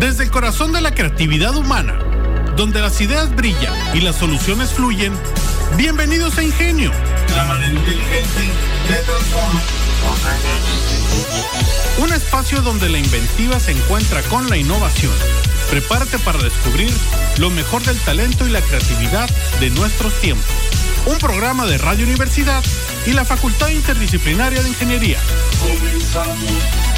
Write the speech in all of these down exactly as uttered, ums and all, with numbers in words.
Desde el corazón de la creatividad humana, donde las ideas brillan y las soluciones fluyen, bienvenidos a Ingenio. La manera inteligente de transformar. Un espacio donde la inventiva se encuentra con la innovación. Prepárate para descubrir lo mejor del talento y la creatividad de nuestros tiempos. Un programa de Radio Universidad y la Facultad Interdisciplinaria de Ingeniería. Comenzamos.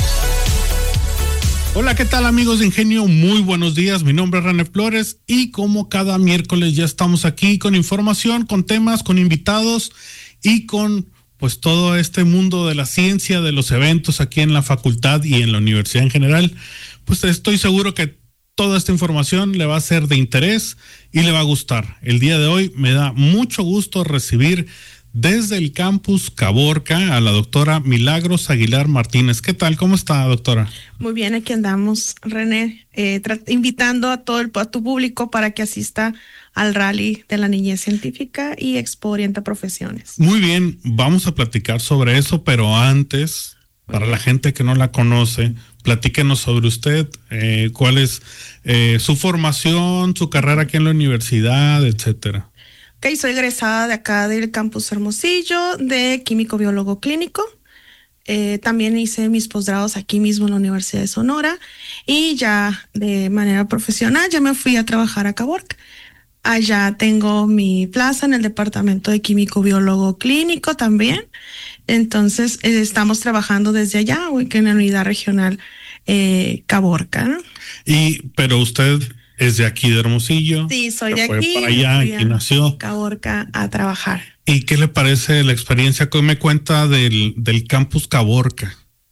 Hola, ¿qué tal, amigos de Ingenio? Muy buenos días, mi nombre es René Flores y como cada miércoles ya estamos aquí con información, con temas, con invitados y con pues todo este mundo de la ciencia, de los eventos aquí en la facultad y en la universidad en general. Pues estoy seguro que toda esta información le va a ser de interés y le va a gustar. El día de hoy me da mucho gusto recibir desde el campus Caborca a la doctora Milagros Aguilar Martínez. ¿Qué tal? ¿Cómo está, doctora? Muy bien, aquí andamos, René, eh, tra- invitando a todo el, a tu público para que asista al rally de la niñez científica y Expo Orienta Profesiones. Muy bien, vamos a platicar sobre eso, pero antes, para la gente que no la conoce, platíquenos sobre usted, eh, cuál es eh, su formación, su carrera aquí en la universidad, etcétera. Ok, soy egresada de acá del campus Hermosillo, de químico biólogo clínico. Eh, también hice mis posgrados aquí mismo en la Universidad de Sonora y ya de manera profesional ya me fui a trabajar a Caborca. Allá tengo mi plaza en el departamento de químico biólogo clínico también. Entonces eh, estamos trabajando desde allá, en la unidad regional eh, Caborca, ¿no? Y, pero usted es de aquí de Hermosillo. Sí, soy de fue aquí. Para allá, aquí nació. Caborca a trabajar. ¿Y qué le parece la experiencia que me cuenta del, del campus Caborca?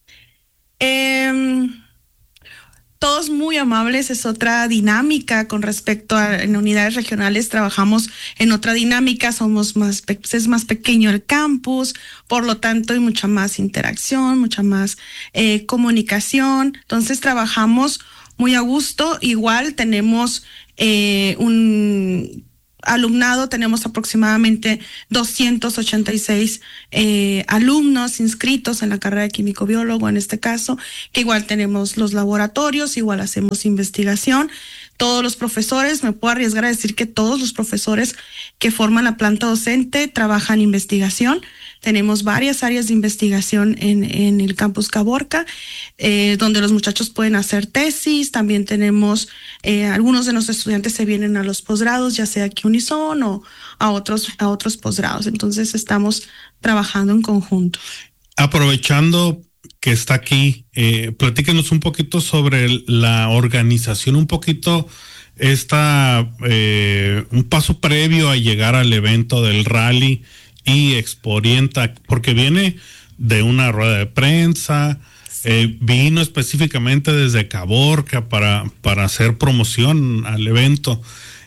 Eh, todos muy amables, es otra dinámica con respecto a en unidades regionales, trabajamos en otra dinámica, somos más, es más pequeño el campus, por lo tanto hay mucha más interacción, mucha más eh, comunicación, entonces trabajamos muy a gusto. Igual tenemos eh, un alumnado, tenemos aproximadamente doscientos ochenta y seis eh, alumnos inscritos en la carrera de químico biólogo en este caso, que igual tenemos los laboratorios, igual hacemos investigación. Todos los profesores, me puedo arriesgar a decir que todos los profesores que forman la planta docente trabajan investigación. Tenemos varias áreas de investigación en, en el campus Caborca, eh, donde los muchachos pueden hacer tesis. También tenemos, eh, algunos de nuestros estudiantes se vienen a los posgrados, ya sea aquí a Unison o a otros, a otros posgrados. Entonces estamos trabajando en conjunto. Aprovechando que está aquí, eh, platíquenos un poquito sobre la organización, un poquito esta, eh, un paso previo a llegar al evento del rally y Expo Orienta, porque viene de una rueda de prensa, sí. eh, vino específicamente desde Caborca para, para hacer promoción al evento.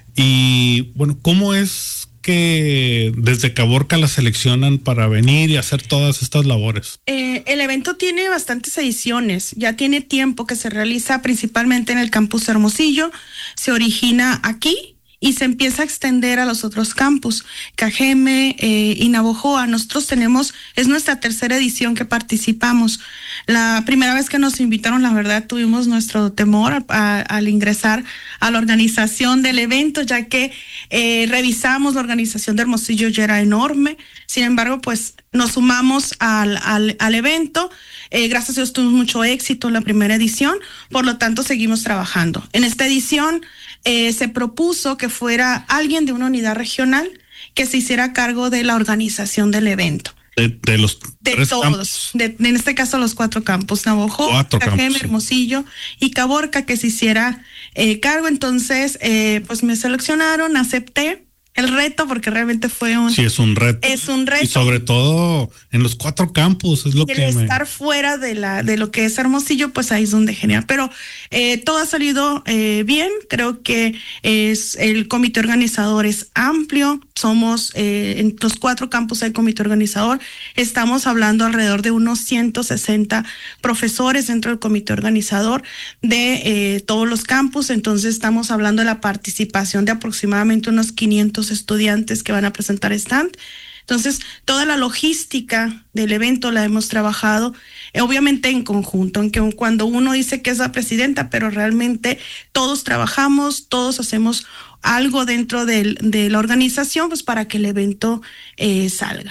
Y bueno, ¿cómo es que desde Caborca la seleccionan para venir y hacer todas estas labores? Eh, el evento tiene bastantes ediciones, ya tiene tiempo que se realiza principalmente en el campus Hermosillo, se origina aquí y se empieza a extender a los otros campus, Cajeme eh, y Navojoa. Nosotros tenemos, es nuestra tercera edición que participamos. La primera vez que nos invitaron, la verdad, tuvimos nuestro temor a, a, al ingresar a la organización del evento, ya que eh, revisamos la organización de Hermosillo, ya era enorme. Sin embargo, pues nos sumamos al, al, al evento. Eh, gracias a Dios tuvimos mucho éxito en la primera edición, por lo tanto seguimos trabajando. En esta edición eh, se propuso que fuera alguien de una unidad regional que se hiciera cargo de la organización del evento. De, de los de tres todos, campos. De, en este caso los cuatro campos, Navojoa, Cajeme, sí. Hermosillo y Caborca, que se hiciera eh, cargo. Entonces, eh, pues me seleccionaron, acepté el reto porque realmente fue un... Sí, es un reto. Es un reto. Y sobre todo en los cuatro campus, es lo y que el me... estar fuera de la de lo que es Hermosillo, pues ahí es donde genial. Pero eh, todo ha salido eh, bien. Creo que es el comité organizador es amplio. Somos eh, en los cuatro campus hay comité organizador. Estamos hablando alrededor de unos ciento sesenta profesores dentro del comité organizador de eh, todos los campus. Entonces estamos hablando de la participación de aproximadamente unos quinientos estudiantes que van a presentar stand. Entonces, toda la logística del evento la hemos trabajado, eh, obviamente en conjunto, aunque cuando uno dice que es la presidenta, pero realmente todos trabajamos, todos hacemos algo dentro del, de la organización, pues para que el evento eh, salga.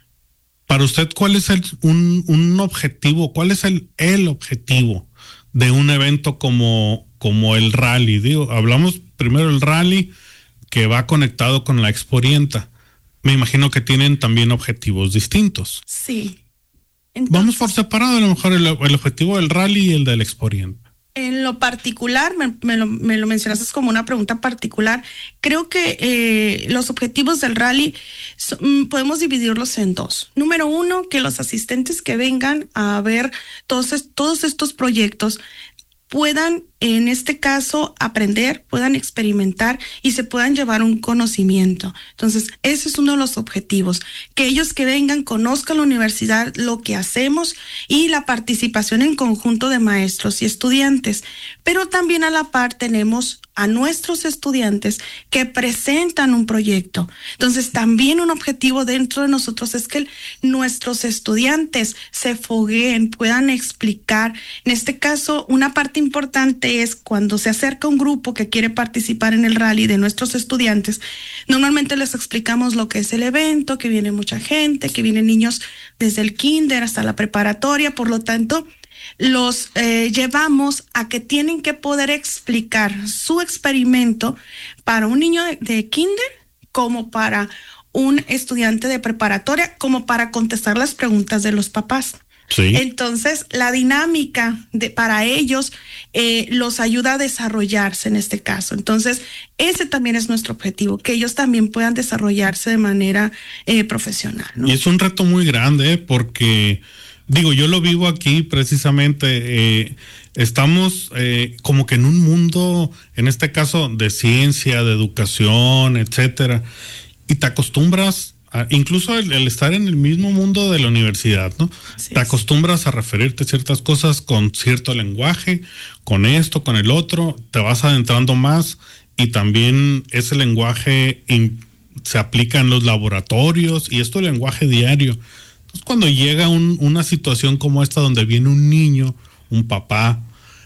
Para usted, ¿cuál es el, un, un objetivo? ¿Cuál es el, el objetivo de un evento como, como el rally? Digo, hablamos primero del rally, que va conectado con la Expo Orienta. Me imagino que tienen también objetivos distintos. Sí. Entonces, vamos por separado, a lo mejor el, el objetivo del rally y el del Expo Orienta. En lo particular, me, me, lo, me lo mencionaste como una pregunta particular, creo que eh, los objetivos del rally son, podemos dividirlos en dos. Número uno, que los asistentes que vengan a ver todos, todos estos proyectos puedan, en este caso, aprender, puedan experimentar y se puedan llevar un conocimiento. Entonces, ese es uno de los objetivos, que ellos que vengan conozcan la universidad, lo que hacemos y la participación en conjunto de maestros y estudiantes. Pero también a la par tenemos a nuestros estudiantes que presentan un proyecto. Entonces, también un objetivo dentro de nosotros es que el, nuestros estudiantes se fogueen, puedan explicar. En este caso, una parte importante es cuando se acerca un grupo que quiere participar en el rally de nuestros estudiantes, normalmente les explicamos lo que es el evento, que viene mucha gente, que vienen niños desde el kinder hasta la preparatoria, por lo tanto, los eh, llevamos a que tienen que poder explicar su experimento para un niño de, de kinder como para un estudiante de preparatoria, como para contestar las preguntas de los papás. Sí. Entonces, la dinámica de, para ellos eh, los ayuda a desarrollarse en este caso. Entonces, ese también es nuestro objetivo, que ellos también puedan desarrollarse de manera eh, profesional, ¿no? Y es un reto muy grande, ¿eh? Porque, digo, yo lo vivo aquí precisamente, eh, estamos eh, como que en un mundo, en este caso, de ciencia, de educación, etcétera, y te acostumbras, incluso el, el estar en el mismo mundo de la universidad, ¿no? Sí, te acostumbras a referirte a ciertas cosas con cierto lenguaje, con esto, con el otro, te vas adentrando más y también ese lenguaje in, se aplica en los laboratorios y esto es lenguaje diario. Entonces, cuando llega un, una situación como esta donde viene un niño, un papá,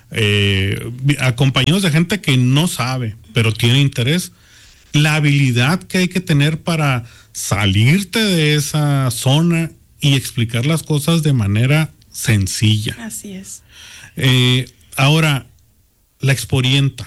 eh, acompañados de gente que no sabe, pero tiene interés, la habilidad que hay que tener para salirte de esa zona y explicar las cosas de manera sencilla. Así es. Eh, ahora, la Expo Orienta.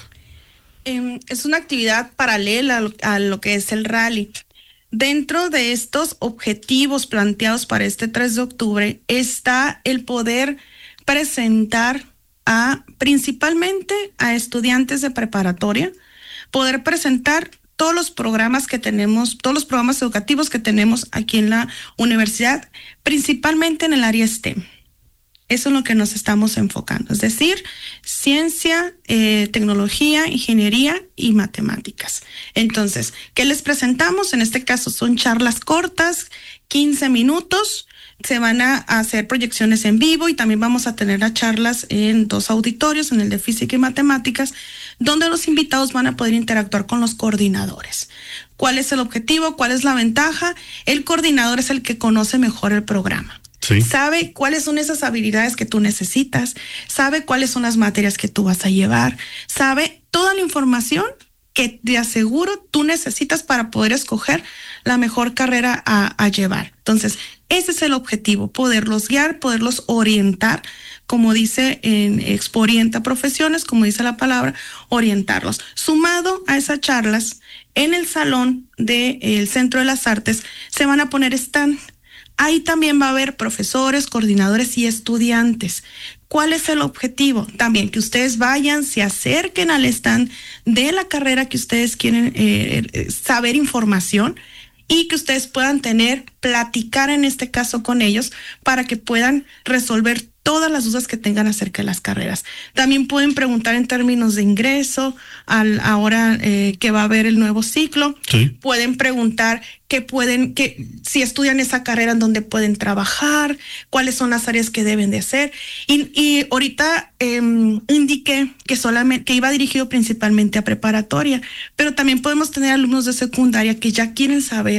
Eh, es una actividad paralela a lo, a lo que es el rally. Dentro de estos objetivos planteados para este tres de octubre está el poder presentar a principalmente a estudiantes de preparatoria, poder presentar todos los programas que tenemos, todos los programas educativos que tenemos aquí en la universidad, principalmente en el área STEM. Eso es lo que nos estamos enfocando, es decir, ciencia, eh, tecnología, ingeniería y matemáticas. Entonces, ¿qué les presentamos? En este caso son charlas cortas, quince minutos, se van a hacer proyecciones en vivo y también vamos a tener a charlas en dos auditorios, en el de física y matemáticas, donde los invitados van a poder interactuar con los coordinadores. ¿Cuál es el objetivo? ¿Cuál es la ventaja? El coordinador es el que conoce mejor el programa. Sí. Sabe cuáles son esas habilidades que tú necesitas, sabe cuáles son las materias que tú vas a llevar, sabe toda la información que te aseguro tú necesitas para poder escoger la mejor carrera a, a llevar. Entonces, ese es el objetivo, poderlos guiar, poderlos orientar, como dice en Expo Orienta Profesiones, como dice la palabra, orientarlos. Sumado a esas charlas, en el salón del Centro de las Artes se van a poner stand. Ahí también va a haber profesores, coordinadores y estudiantes. ¿Cuál es el objetivo? También que ustedes vayan, se acerquen al stand de la carrera que ustedes quieren eh, saber información y que ustedes puedan tener, platicar en este caso con ellos para que puedan resolver todas las dudas que tengan acerca de las carreras. También pueden preguntar en términos de ingreso, al, ahora eh, que va a haber el nuevo ciclo. Sí. Pueden preguntar qué pueden, que si estudian esa carrera, en dónde pueden trabajar, cuáles son las áreas que deben de hacer. Y, y ahorita eh, indiqué que solamente, que iba dirigido principalmente a preparatoria, pero también podemos tener alumnos de secundaria que ya quieren saber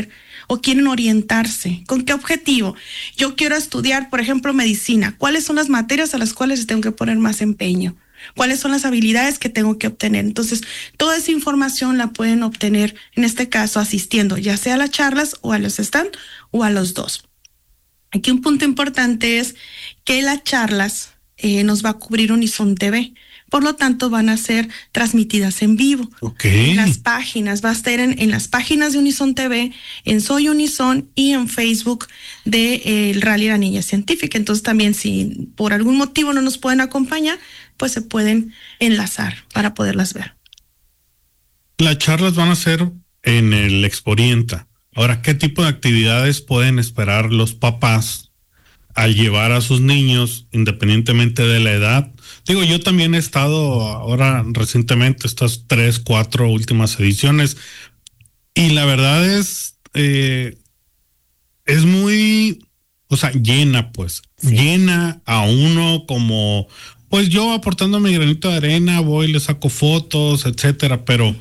o quieren orientarse. ¿Con qué objetivo? Yo quiero estudiar, por ejemplo, medicina. ¿Cuáles son las materias a las cuales tengo que poner más empeño? ¿Cuáles son las habilidades que tengo que obtener? Entonces, toda esa información la pueden obtener, en este caso, asistiendo, ya sea a las charlas o a los stand o a los dos. Aquí un punto importante es que las charlas eh, nos va a cubrir Unison T V. Por lo tanto, van a ser transmitidas en vivo. Okay. En las páginas, va a estar en, en las páginas de Unison T V, en Soy Unison y en Facebook de eh, el Rally La Niña Científica. Entonces también si por algún motivo no nos pueden acompañar, pues se pueden enlazar para poderlas ver. Las charlas van a ser en el Exporienta. Ahora, ¿qué tipo de actividades pueden esperar los papás al llevar a sus niños, independientemente de la edad? Digo, yo también he estado ahora recientemente estas tres, cuatro últimas ediciones y la verdad es, eh, es muy, o sea, llena pues, sí. llena a uno como, pues yo aportando mi granito de arena, voy, le saco fotos, etcétera, pero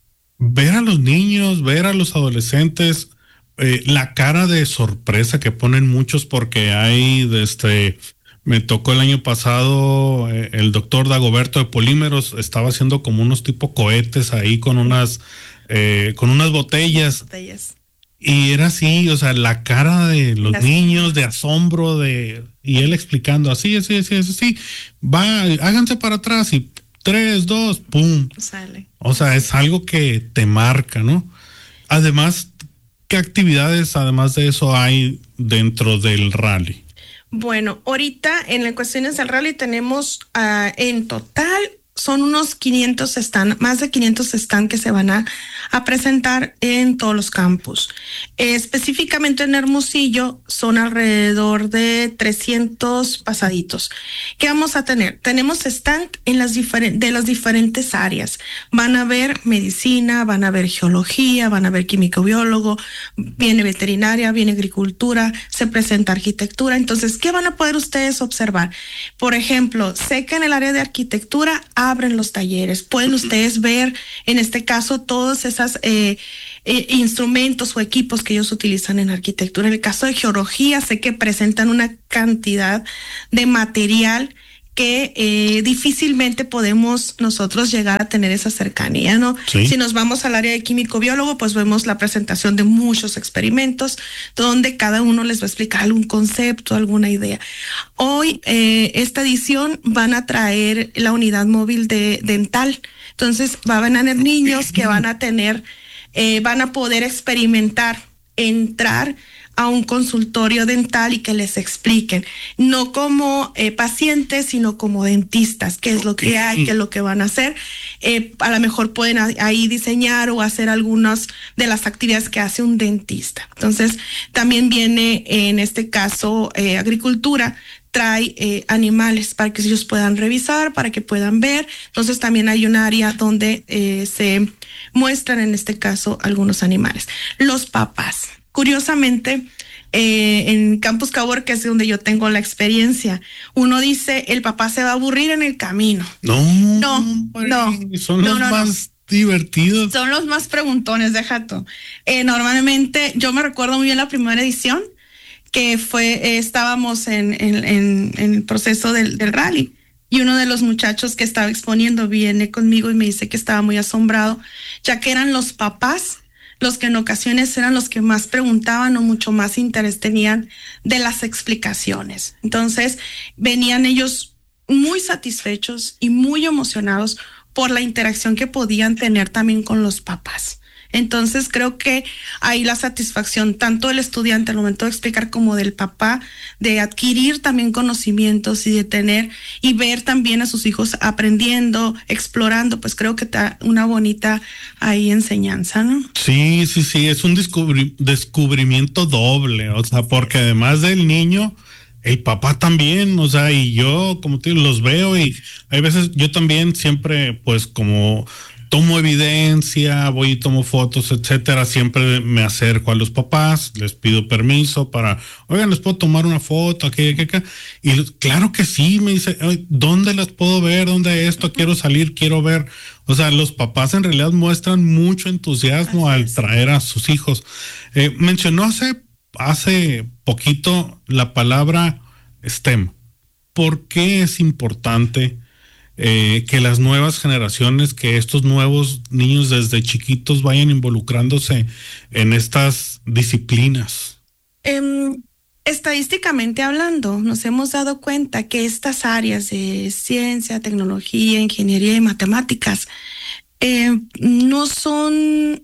ver a los niños, ver a los adolescentes, eh, la cara de sorpresa que ponen muchos porque hay este... Me tocó el año pasado, eh, el doctor Dagoberto de Polímeros estaba haciendo como unos tipo cohetes ahí con unas, eh, con unas botellas. botellas. Y era así, o sea, la cara de los Las niños de asombro de, y él explicando así, así, así, así, así, va, háganse para atrás y tres, dos, pum. Sale. O sea, es algo que te marca, ¿no? Además, ¿qué actividades además de eso hay dentro del rally? Bueno, ahorita en las cuestiones del rally tenemos uh, en total son unos quinientos stand, más de quinientos stand que se van a, a presentar en todos los campus. Eh, específicamente en Hermosillo son alrededor de trescientos pasaditos. ¿Qué vamos a tener? Tenemos stand en las diferentes, de las diferentes áreas. Van a ver medicina, van a ver geología, van a ver químico-biólogo, viene veterinaria, viene agricultura, se presenta arquitectura. Entonces, ¿qué van a poder ustedes observar? Por ejemplo, sé que en el área de arquitectura abren los talleres. Pueden ustedes ver, en este caso, todos esos eh, eh, instrumentos o equipos que ellos utilizan en arquitectura. En el caso de geología, sé que presentan una cantidad de material que eh, difícilmente podemos nosotros llegar a tener esa cercanía, ¿no? Sí. Si nos vamos al área de químico-biólogo, pues vemos la presentación de muchos experimentos donde cada uno les va a explicar algún concepto, alguna idea. Hoy, eh, esta edición van a traer la unidad móvil de dental. Entonces, van a tener niños que van a tener, eh, van a poder experimentar, entrar a un consultorio dental y que les expliquen, no como eh, pacientes, sino como dentistas, qué es lo que hay, qué es lo que van a hacer. Eh, a lo mejor pueden a, ahí diseñar o hacer algunas de las actividades que hace un dentista. Entonces, también viene en este caso eh, agricultura, trae eh, animales para que ellos puedan revisar, para que puedan ver. Entonces también hay un área donde eh, se muestran en este caso algunos animales. Los papás. Curiosamente, eh, en Campus Cabor, que es donde yo tengo la experiencia, uno dice, el papá se va a aburrir en el camino. No, no, no. Son no, los no, más no. divertidos. Son los más preguntones, deja tú. Eh, normalmente, yo me recuerdo muy bien la primera edición, que fue, eh, estábamos en, en, en, en el proceso del, del rally. Y uno de los muchachos que estaba exponiendo viene conmigo y me dice que estaba muy asombrado, ya que eran los papás los que en ocasiones eran los que más preguntaban o mucho más interés tenían de las explicaciones. Entonces, venían ellos muy satisfechos y muy emocionados por la interacción que podían tener también con los papás. Entonces, creo que ahí la satisfacción tanto del estudiante al momento de explicar como del papá, de adquirir también conocimientos y de tener y ver también a sus hijos aprendiendo, explorando, pues creo que está una bonita ahí enseñanza, ¿no? Sí, sí, sí, es un descubri- descubrimiento doble, o sea, porque además del niño, el papá también, o sea, y yo, como te digo, los veo y hay veces yo también siempre, pues como tomo evidencia, voy y tomo fotos, etcétera. Siempre me acerco a los papás, les pido permiso para, oigan, ¿les puedo tomar una foto aquí, aquí, acá? Y claro que sí, me dice, ¿dónde las puedo ver? ¿Dónde esto? Quiero salir, quiero ver. O sea, los papás en realidad muestran mucho entusiasmo al traer a sus hijos. Eh, mencionó hace, hace poquito la palabra STEM. ¿Por qué es importante eh, que las nuevas generaciones, que estos nuevos niños desde chiquitos vayan involucrándose en estas disciplinas? Um, estadísticamente hablando, nos hemos dado cuenta que estas áreas de ciencia, tecnología, ingeniería y matemáticas eh, no son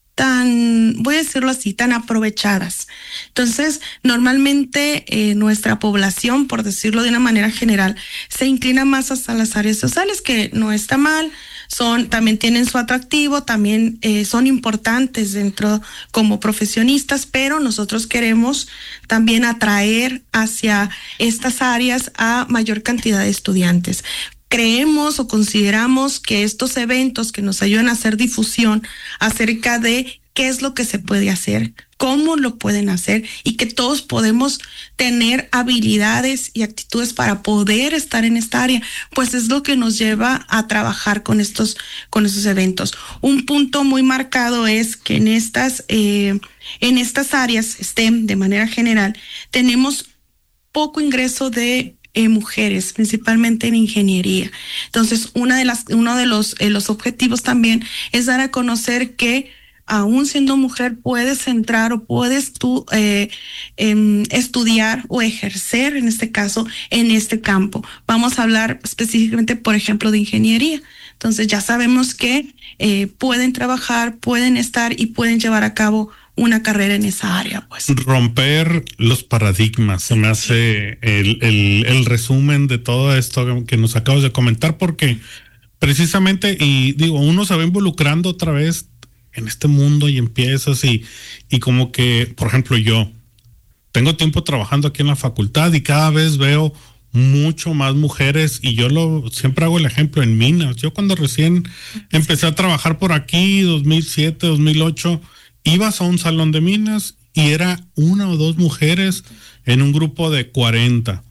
tan, voy a decirlo así, tan aprovechadas. Entonces, normalmente eh, nuestra población, por decirlo de una manera general, se inclina más hacia las áreas sociales, que no está mal, son, también tienen su atractivo, también eh, son importantes dentro como profesionistas, pero nosotros queremos también atraer hacia estas áreas a mayor cantidad de estudiantes. Creemos o consideramos que estos eventos que nos ayudan a hacer difusión acerca de qué es lo que se puede hacer, cómo lo pueden hacer y que todos podemos tener habilidades y actitudes para poder estar en esta área, pues es lo que nos lleva a trabajar con estos, con estos eventos. Un punto muy marcado es que en estas, eh, en estas áreas STEM de manera general tenemos poco ingreso de Eh, mujeres, principalmente en ingeniería. Entonces, una de las, uno de los, eh, los objetivos también es dar a conocer que aún siendo mujer puedes entrar o puedes tú eh, eh, estudiar o ejercer, en este caso, en este campo. Vamos a hablar específicamente, por ejemplo, de ingeniería. Entonces, ya sabemos que eh, pueden trabajar, pueden estar y pueden llevar a cabo una carrera en esa área, pues. Romper los paradigmas, se me hace el, el, el resumen de todo esto que nos acabas de comentar, porque precisamente, y digo, uno se va involucrando otra vez en este mundo y empiezas y, y como que, por ejemplo, yo tengo tiempo trabajando aquí en la facultad y cada vez veo mucho más mujeres, y yo lo siempre hago el ejemplo en minas. Yo cuando recién empecé a trabajar por aquí, dos mil siete, dos mil ocho, ibas a un salón de minas y era una o dos mujeres en un grupo de cuarenta.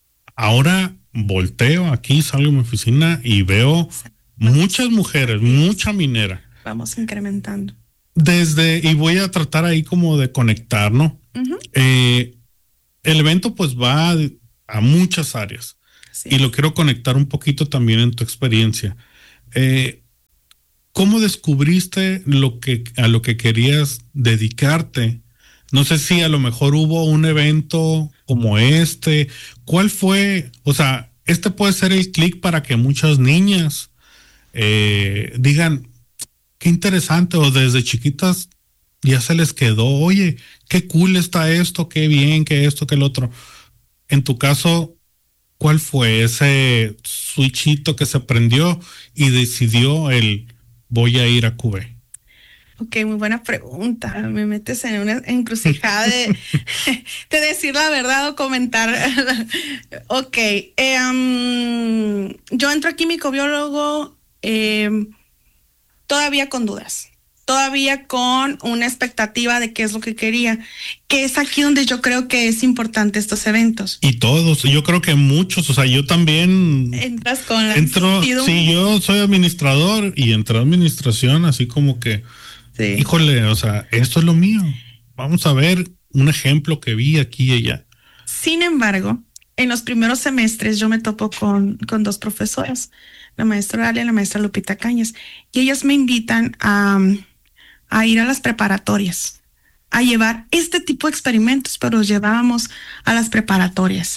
Ahora volteo aquí, salgo de mi oficina y veo muchas mujeres, mucha minera. Vamos incrementando. Desde, y voy a tratar ahí como de conectar, ¿no? Uh-huh. Eh, el evento pues va a, a muchas áreas. Sí. Y lo quiero conectar un poquito también en tu experiencia. Eh, ¿Cómo descubriste lo que, a lo que querías dedicarte? No sé si a lo mejor hubo un evento como este. ¿Cuál fue? O sea, este puede ser el clic para que muchas niñas eh, digan, qué interesante, o desde chiquitas ya se les quedó, oye, qué cool está esto, qué bien, qué esto, qué el otro. En tu caso, ¿cuál fue ese switchito que se prendió y decidió el voy a ir a Q B? Ok, muy buena pregunta. Me metes en una encrucijada de, de decir la verdad o comentar. Ok, eh, um, yo entro a químico biólogo eh, todavía con dudas, todavía con una expectativa de qué es lo que quería, que es aquí donde yo creo que es importante estos eventos. Y todos, yo creo que muchos, o sea, yo también entras con la entro, sí, yo soy administrador y entré a administración así como que, sí. Híjole, o sea, esto es lo mío. Vamos a ver un ejemplo que vi aquí y allá. Sin embargo, en los primeros semestres yo me topo con, con dos profesoras, la maestra Alia y la maestra Lupita Cañas, y ellas me invitan a, a ir a las preparatorias, a llevar este tipo de experimentos, pero los llevábamos a las preparatorias.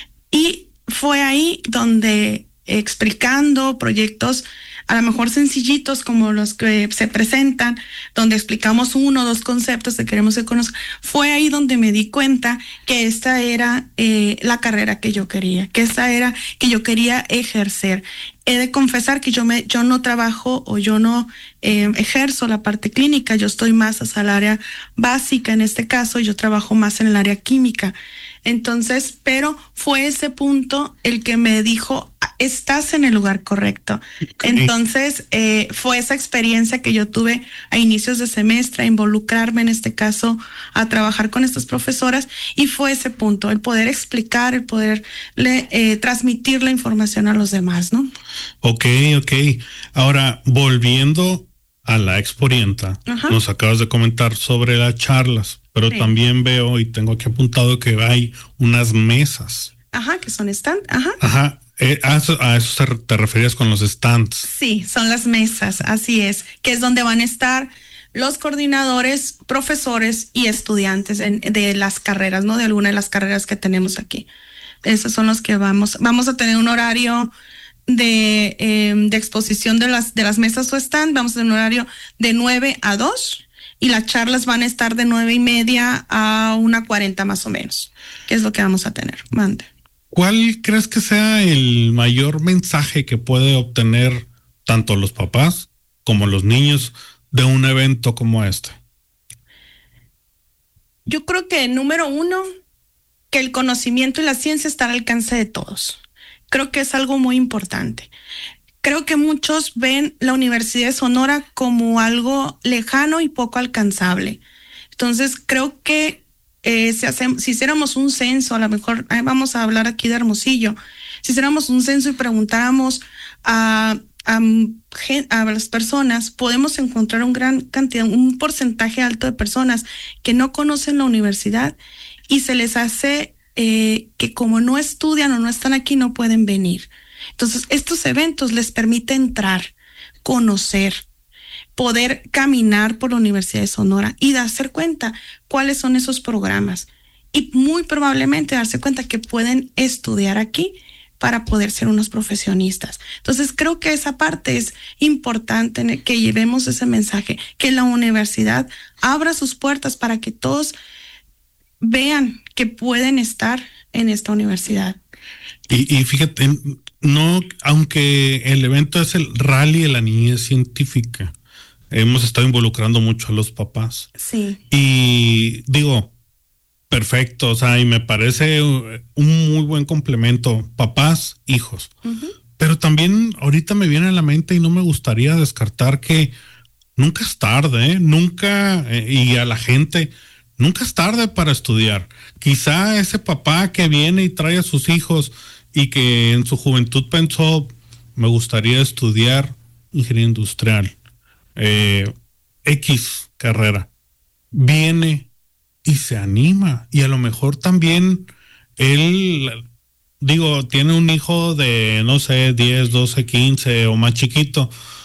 Y fue ahí donde, explicando proyectos a lo mejor sencillitos como los que se presentan, donde explicamos uno o dos conceptos que queremos que conozcan, fue ahí donde me di cuenta que esta era eh, la carrera que yo quería, que esta era que yo quería ejercer. He de confesar que yo, me, yo no trabajo o yo no eh, ejerzo la parte clínica, yo estoy más hacia el área básica en este caso, yo trabajo más en el área química. Entonces, pero fue ese punto el que me dijo, estás en el lugar correcto. Okay. Entonces, eh, fue esa experiencia que yo tuve a inicios de semestre, a involucrarme en este caso, a trabajar con estas profesoras, y fue ese punto, el poder explicar, el poder eh, transmitir la información a los demás, ¿no? Ok, ok. Ahora, volviendo a la exporienta, Ajá. nos acabas de comentar sobre las charlas, pero sí. también veo y tengo aquí apuntado que hay unas mesas. Ajá, que son stand, ajá. Ajá. Eh, a, eso, a eso te referías con los stands. Sí, son las mesas, así es, que es donde van a estar los coordinadores, profesores y estudiantes en, de las carreras, ¿no? De alguna de las carreras que tenemos aquí. Esos son los que vamos, vamos a tener un horario de, eh, de exposición de las, de las mesas o stand, vamos a tener un horario de nueve a dos y las charlas van a estar de nueve y media a una cuarenta más o menos, que es lo que vamos a tener. Mande. ¿Cuál crees que sea el mayor mensaje que puede obtener tanto los papás como los niños de un evento como este? Yo creo que número uno, que el conocimiento y la ciencia está al alcance de todos. Creo que es algo muy importante. Creo que muchos ven la Universidad de Sonora como algo lejano y poco alcanzable. Entonces, creo que Eh, si, hacemos, si hiciéramos un censo, a lo mejor eh, vamos a hablar aquí de Hermosillo, si hiciéramos un censo y preguntáramos a, a, a las personas, podemos encontrar un gran cantidad, un porcentaje alto de personas que no conocen la universidad y se les hace eh, que como no estudian o no están aquí, no pueden venir. Entonces, estos eventos les permiten entrar, conocer, poder caminar por la Universidad de Sonora y darse cuenta cuáles son esos programas y muy probablemente darse cuenta que pueden estudiar aquí para poder ser unos profesionistas. Entonces creo que esa parte es importante, que llevemos ese mensaje, que la universidad abra sus puertas para que todos vean que pueden estar en esta universidad. Y, y fíjate, no, aunque el evento es el Rally de la Niñez Científica, hemos estado involucrando mucho a los papás. Sí. Y digo, perfecto, o sea, y me parece un muy buen complemento, papás, hijos. Uh-huh. Pero también ahorita me viene a la mente y no me gustaría descartar que nunca es tarde, ¿eh? Nunca, eh, y a la gente, nunca es tarde para estudiar. Quizá ese papá que viene y trae a sus hijos y que en su juventud pensó, me gustaría estudiar ingeniería industrial. Eh, X carrera, viene y se anima, y a lo mejor también él, digo, tiene un hijo de, no sé, diez, doce, quince o más chiquito,